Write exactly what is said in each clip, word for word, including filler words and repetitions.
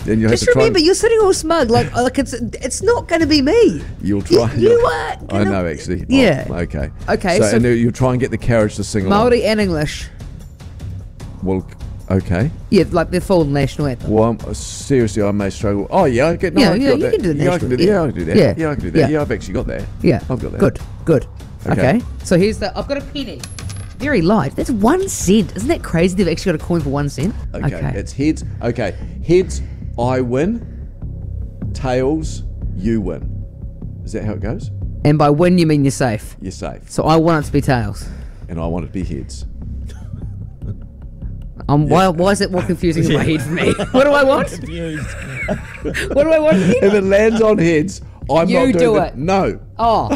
then you have Just to try. remember, and- you're sitting all smug, like like it's it's not going to be me. You'll try. You, you are. I gonna- know, actually. Yeah. Oh, okay. Okay, So, so- and you'll try and get the carriage to sing along. Māori and English. Well, okay. Yeah, like the full national anthem. Well, I'm, seriously, I may struggle. Oh, yeah, I get. No, Yeah, I've yeah, got you that. can do the yeah, I can do national- that. Yeah, I can do that. yeah. Yeah, I can do that. Yeah. Yeah, I've actually got that. Yeah. I've got that. Good, good. Okay. Okay. So here's the. I've got a penny. Very light. That's one cent. Isn't that crazy? They've actually got a coin for one cent. Okay. It's heads. Okay. Heads, I win. Tails, you win. Is that how it goes? And by win, you mean you're safe. You're safe. So I want it to be tails. And I want it to be heads. Um, why, why is it more confusing in my head for me? What do I want? Confused. What do I want? If it lands on heads, I'm You not doing do the- it. No. Oh,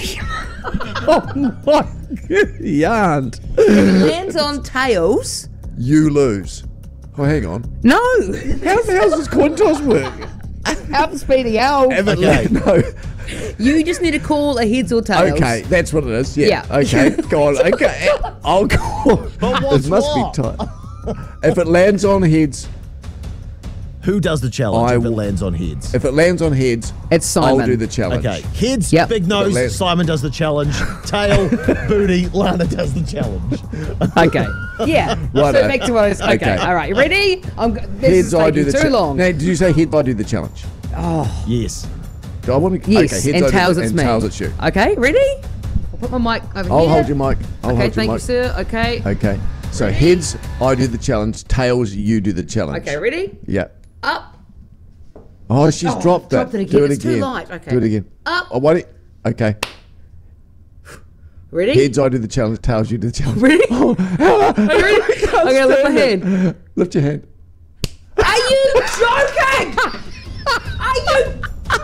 Oh my yarn. lands on tails. You lose. Oh, hang on. No. How the hell does coin toss work? I'm speeding out. If it Okay. la- no. You just need to call a heads or tails. Okay, that's what it is. Yeah. Yeah. Okay. Go on. Okay. I'll call. But what's It must what? be tight. If it lands on heads, Who does the challenge I if it will- lands on heads? if it lands on heads, It's Simon. I'll do the challenge. Okay, heads, Yep. big nose, But let- Simon does the challenge. Tail, booty, Lana does the challenge. Okay. Yeah. Right, So uh, back to what I was. Okay. okay. All right. You ready? I'm. go- This Heads, is I taking do the too challenge. long. Now, did you say head? I do the challenge. Yes. Do I want to? Yes. Okay, heads, and I do tails, the, it's and me. tails, it's you. Okay. Ready? I'll put my mic over I'll here. hold your mic. I'll Okay. hold your Thank you, mic. sir. Okay. Okay. So heads, I do the challenge. Tails, you do the challenge. Okay. Ready? Yeah. Up. Oh, she's Oh, dropped it. dropped it again. Do it It's too again. light. Okay. Do it again. Up. Oh, wait. Okay. Ready? Heads, I do the challenge. Tails, you do the challenge. Ready? Oh, Are you ready? I'm gonna lift my stand hand. Lift your hand. Are you joking? Are you?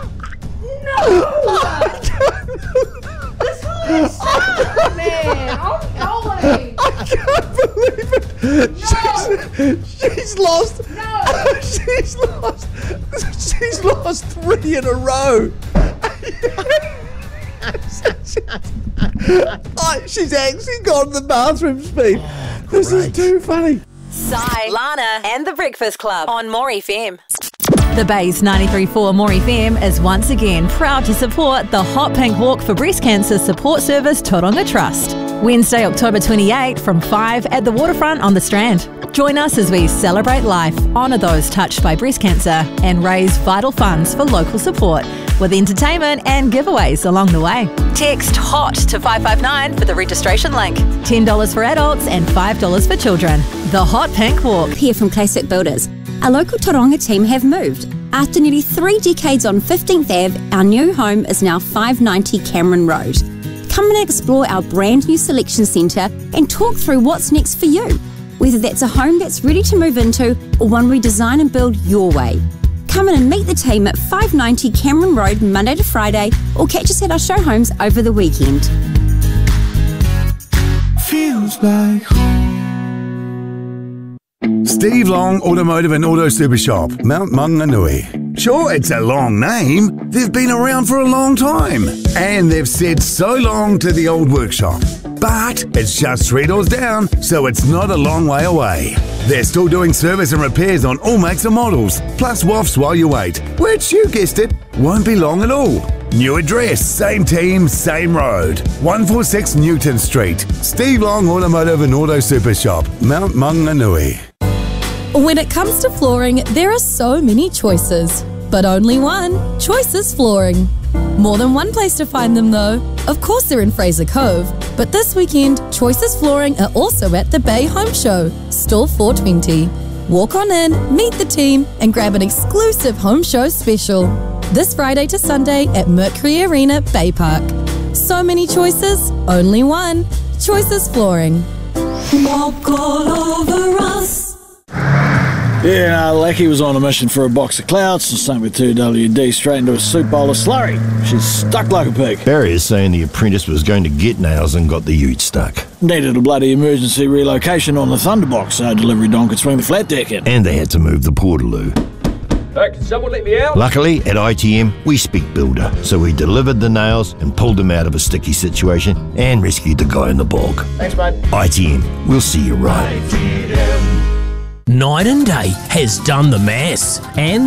No! This whole is so man. I'm going. I can't believe it. She's, she's lost. No. she's lost. She's lost three in a row. Oh, she's actually gone to the bathroom speed. This is great. too funny. Si, Lana, and the Breakfast Club on More F M. The Bay's ninety-three point four More F M is once again proud to support the Hot Pink Walk for Breast Cancer Support Service Tauranga Trust. Wednesday, October twenty-eighth from five at the waterfront on the Strand. Join us as we celebrate life, honour those touched by breast cancer and raise vital funds for local support with entertainment and giveaways along the way. Text HOT to five five nine for the registration link. ten dollars for adults and five dollars for children. The Hot Pink Walk. Here from Classic Builders. Our local Tauranga team have moved. After nearly three decades on fifteenth Avenue, our new home is now five ninety Cameron Road. Come and explore our brand new selection centre and talk through what's next for you. Whether that's a home that's ready to move into or one we design and build your way. Come in and meet the team at five ninety Cameron Road Monday to Friday or catch us at our show homes over the weekend. Feels like home. Steve Long Automotive and Auto Super Shop, Mount Maunganui. Sure, it's a long name. They've been around for a long time. And they've said so long to the old workshop. But it's just three doors down, so it's not a long way away. They're still doing service and repairs on all makes and models, plus W A Fs while you wait, which, you guessed it, won't be long at all. New address, same team, same road. one forty-six Newton Street. Steve Long Automotive and Auto Super Shop, Mount Maunganui. When it comes to flooring, there are so many choices, but only one. Choices Flooring. More than one place to find them though. Of course they're in Fraser Cove, but this weekend, Choices Flooring are also at the Bay Home Show, Stall four twenty. Walk on in, meet the team, and grab an exclusive home show special. This Friday to Sunday at Mercury Arena, Bay Park. So many choices, only one. Choices Flooring. Walk all over us. Yeah, Lackey was on a mission for a box of clouds and sent with two W D straight into a soup bowl of slurry. She's stuck like a pig. Barry is saying the apprentice was going to get nails and got the ute stuck. Needed a bloody emergency relocation on the Thunderbox so delivery don could swing the flat deck in. And they had to move the portaloo. Hey, can someone let me out? Luckily, at I T M, we speak builder, so we delivered the nails and pulled him out of a sticky situation and rescued the guy in the bog. Thanks, mate. I T M, we'll see you right. Night and Day has done the mass and